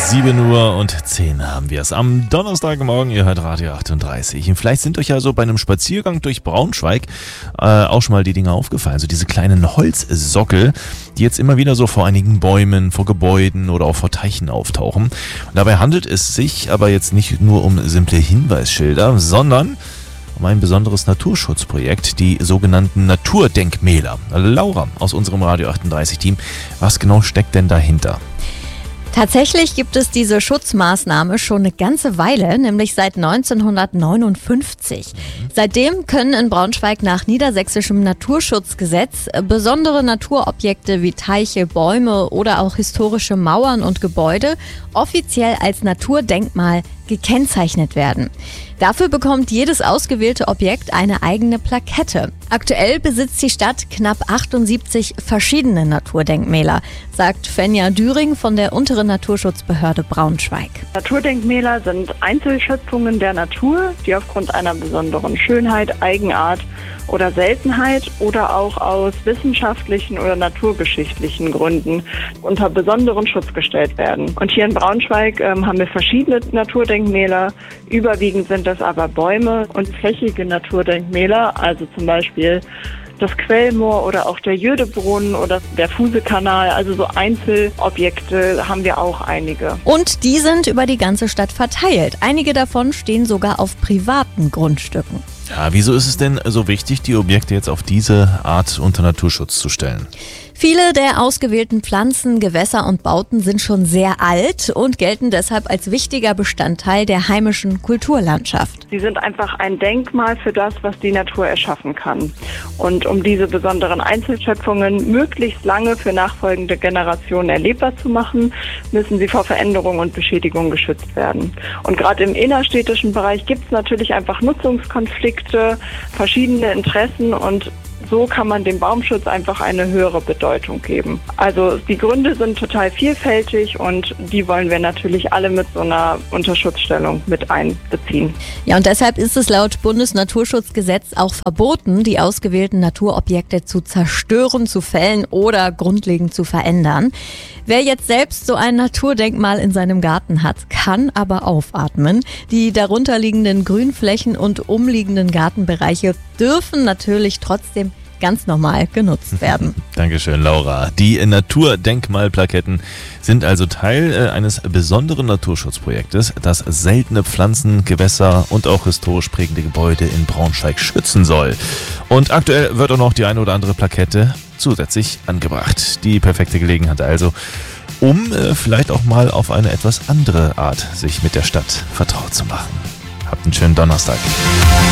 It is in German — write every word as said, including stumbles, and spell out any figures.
sieben Uhr und zehn haben wir es. Am Donnerstagmorgen, ihr hört Radio achtunddreißig. Und vielleicht sind euch ja so bei einem Spaziergang durch Braunschweig äh, auch schon mal die Dinge aufgefallen. So diese kleinen Holzsockel, die jetzt immer wieder so vor einigen Bäumen, vor Gebäuden oder auch vor Teichen auftauchen. Und dabei handelt es sich aber jetzt nicht nur um simple Hinweisschilder, sondern um ein besonderes Naturschutzprojekt, die sogenannten Naturdenkmäler. Laura aus unserem Radio achtunddreißig-Team, was genau steckt denn dahinter? Tatsächlich gibt es diese Schutzmaßnahme schon eine ganze Weile, nämlich seit neunzehnhundertneunundfünfzig. Seitdem können in Braunschweig nach niedersächsischem Naturschutzgesetz besondere Naturobjekte wie Teiche, Bäume oder auch historische Mauern und Gebäude offiziell als Naturdenkmal gekennzeichnet werden. Dafür bekommt jedes ausgewählte Objekt eine eigene Plakette. Aktuell besitzt die Stadt knapp achtundsiebzig verschiedene Naturdenkmäler, sagt Fenja Düring von der unteren Naturschutzbehörde Braunschweig. Naturdenkmäler sind Einzelschöpfungen der Natur, die aufgrund einer besonderen Schönheit, Eigenart oder Seltenheit oder auch aus wissenschaftlichen oder naturgeschichtlichen Gründen unter besonderen Schutz gestellt werden. Und hier in Braunschweig ähm, haben wir verschiedene Naturdenkmäler. Überwiegend sind das aber Bäume und flächige Naturdenkmäler, also zum Beispiel das Quellmoor oder auch der Jödebrunnen oder der Fusekanal, also so Einzelobjekte haben wir auch einige. Und die sind über die ganze Stadt verteilt. Einige davon stehen sogar auf privaten Grundstücken. Ja, wieso ist es denn so wichtig, die Objekte jetzt auf diese Art unter Naturschutz zu stellen? Viele der ausgewählten Pflanzen, Gewässer und Bauten sind schon sehr alt und gelten deshalb als wichtiger Bestandteil der heimischen Kulturlandschaft. Sie sind einfach ein Denkmal für das, was die Natur erschaffen kann. Und um diese besonderen Einzelschöpfungen möglichst lange für nachfolgende Generationen erlebbar zu machen, müssen sie vor Veränderung und Beschädigung geschützt werden. Und gerade im innerstädtischen Bereich gibt es natürlich einfach Nutzungskonflikte, verschiedene Interessen und so kann man dem Baumschutz einfach eine höhere Bedeutung geben. Also die Gründe sind total vielfältig und die wollen wir natürlich alle mit so einer Unterschutzstellung mit einbeziehen. Ja, und deshalb ist es laut Bundesnaturschutzgesetz auch verboten, die ausgewählten Naturobjekte zu zerstören, zu fällen oder grundlegend zu verändern. Wer jetzt selbst so ein Naturdenkmal in seinem Garten hat, kann aber aufatmen. Die darunterliegenden Grünflächen und umliegenden Gartenbereiche dürfen natürlich trotzdem ganz normal genutzt werden. Dankeschön, Laura. Die Naturdenkmalplaketten sind also Teil äh, eines besonderen Naturschutzprojektes, das seltene Pflanzen, Gewässer und auch historisch prägende Gebäude in Braunschweig schützen soll. Und aktuell wird auch noch die eine oder andere Plakette zusätzlich angebracht. Die perfekte Gelegenheit also, um äh, vielleicht auch mal auf eine etwas andere Art sich mit der Stadt vertraut zu machen. Habt einen schönen Donnerstag.